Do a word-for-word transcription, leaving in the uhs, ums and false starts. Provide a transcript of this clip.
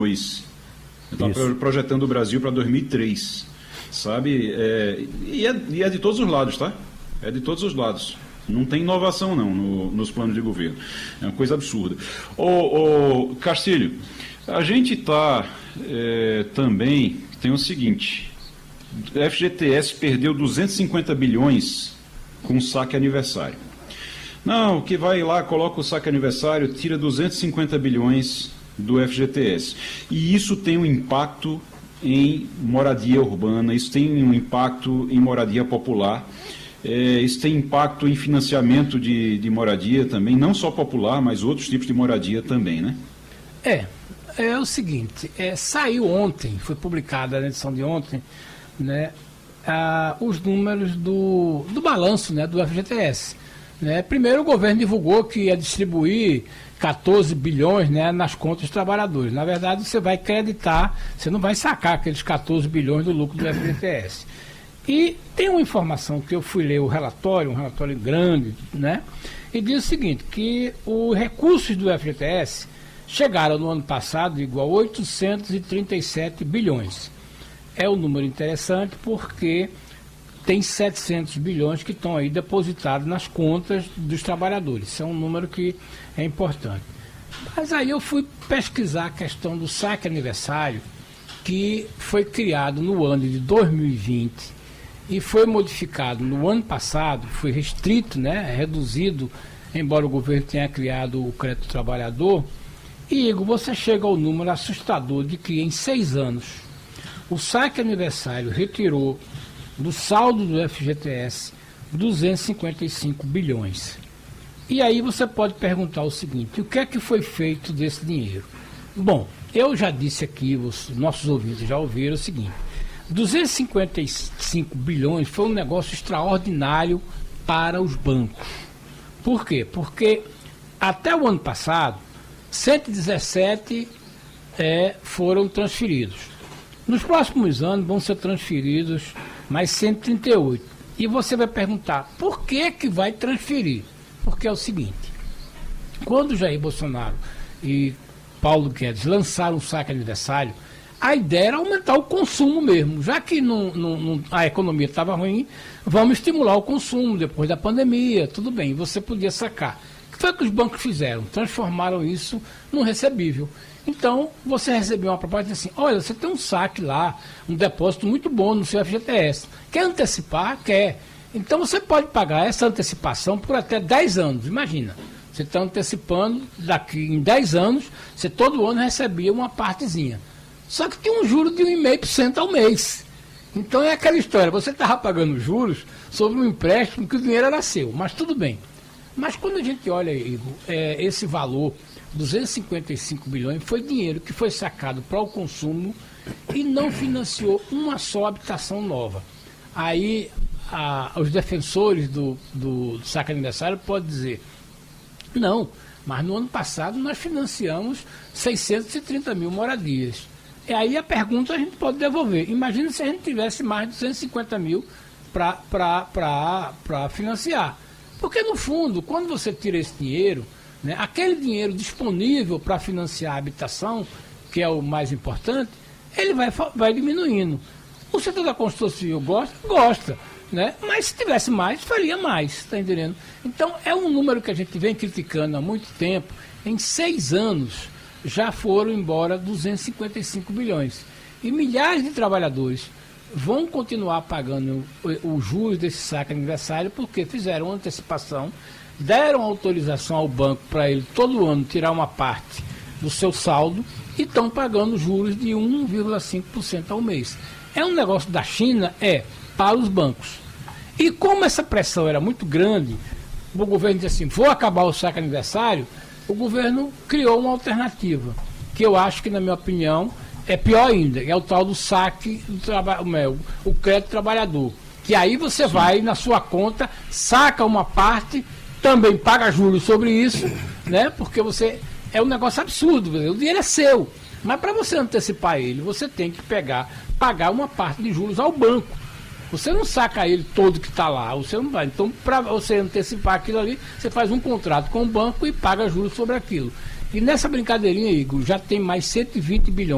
Está projetando o Brasil para dois mil e três, sabe? É, e, é, e é de todos os lados, tá? É de todos os lados. Não tem inovação, não, no, nos planos de governo. É uma coisa absurda. Ô, ô Castilho, a gente está é, também... Tem o seguinte... O F G T S perdeu duzentos e cinquenta bilhões com o saque aniversário. Não, que vai lá, coloca o saque aniversário, tira duzentos e cinquenta bilhões do F G T S. E isso tem um impacto em moradia urbana, isso tem um impacto em moradia popular, é, isso tem impacto em financiamento de, de moradia também, não só popular, mas outros tipos de moradia também, né? É, é o seguinte, é, saiu ontem, foi publicada na edição de ontem, né, ah, os números do, do balanço, né, do F G T S. Né? Primeiro o governo divulgou que ia distribuir quatorze bilhões, né, nas contas dos trabalhadores. Na verdade, você vai creditar, você não vai sacar aqueles quatorze bilhões do lucro do F G T S. E tem uma informação que eu fui ler o relatório, um relatório grande, né, e diz o seguinte, que os recursos do F G T S chegaram no ano passado igual a oitocentos e trinta e sete bilhões. É um número interessante porque tem setecentos bilhões que estão aí depositados nas contas dos trabalhadores. Isso é um número que é importante. Mas aí eu fui pesquisar a questão do saque aniversário, que foi criado no ano de dois mil e vinte e foi modificado no ano passado, foi restrito, né, reduzido, embora o governo tenha criado o crédito trabalhador. E, Igor, você chega ao número assustador de que em seis anos o saque aniversário retirou do saldo do F G T S duzentos e cinquenta e cinco bilhões. E aí você pode perguntar o seguinte, o que é que foi feito desse dinheiro? Bom, eu já disse aqui, os nossos ouvintes já ouviram o seguinte, duzentos e cinquenta e cinco bilhões foi um negócio extraordinário para os bancos. Por quê? Porque até o ano passado, cento e dezessete é, foram transferidos. Nos próximos anos vão ser transferidos mais cento e trinta e oito. E você vai perguntar, por que que vai transferir? Porque é o seguinte, quando Jair Bolsonaro e Paulo Guedes lançaram o saque aniversário, a ideia era aumentar o consumo mesmo. Já que não, não, não, a economia estava ruim, vamos estimular o consumo depois da pandemia, tudo bem, você podia sacar. O que foi que os bancos fizeram? Transformaram isso num recebível. Então, você recebeu uma proposta e disse assim, olha, você tem um saque lá, um depósito muito bom no seu F G T S. Quer antecipar? Quer. Então, você pode pagar essa antecipação por até dez anos. Imagina, você está antecipando, daqui em dez anos, você todo ano recebia uma partezinha. Só que tem um juro de um vírgula cinco por cento ao mês. Então, é aquela história, você estava pagando juros sobre um empréstimo que o dinheiro era seu, mas tudo bem. Mas quando a gente olha, Igor, é, esse valor, duzentos e cinquenta e cinco bilhões, foi dinheiro que foi sacado para o consumo e não financiou uma só habitação nova. Aí a, os defensores do, do, do saque aniversário podem dizer, não, mas no ano passado nós financiamos seiscentos e trinta mil moradias. E aí a pergunta a gente pode devolver. Imagina se a gente tivesse mais de duzentos e cinquenta mil para financiar. Porque, no fundo, quando você tira esse dinheiro, né, aquele dinheiro disponível para financiar a habitação, que é o mais importante, ele vai, vai diminuindo. O setor da construção civil gosta? Gosta. Né? Mas se tivesse mais, faria mais, está entendendo? Então, é um número que a gente vem criticando há muito tempo. Em seis anos, já foram embora duzentos e cinquenta e cinco bilhões. E milhares de trabalhadores vão continuar pagando os juros desse saque aniversário porque fizeram antecipação, deram autorização ao banco para ele todo ano tirar uma parte do seu saldo e estão pagando juros de um vírgula cinco por cento ao mês. É um negócio da China? É, para os bancos. E como essa pressão era muito grande, o governo disse assim, vou acabar o saque aniversário, o governo criou uma alternativa, que eu acho que, na minha opinião, é pior ainda, é o tal do saque, do traba- o crédito trabalhador. Que aí você Sim. vai na sua conta, saca uma parte, também paga juros sobre isso, né? Porque você é um negócio absurdo, o dinheiro é seu. Mas para você antecipar ele, você tem que pegar, pagar uma parte de juros ao banco. Você não saca ele todo que está lá, você não vai. Então, para você antecipar aquilo ali, você faz um contrato com o banco e paga juros sobre aquilo. E nessa brincadeirinha, Igor, já tem mais cento e vinte bilhões.